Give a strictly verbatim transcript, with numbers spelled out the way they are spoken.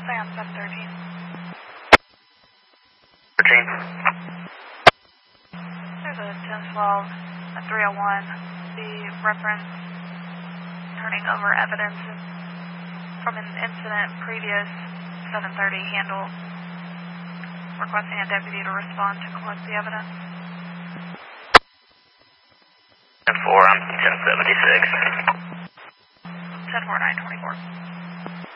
Stay on seven thirteen. thirteen. There's a ten twelve, a three oh one. The reference turning over evidence from an incident previous seven thirty handle, requesting a deputy to respond to collect the evidence. ten four, I'm ten seventy-six. ten four nine twenty-four.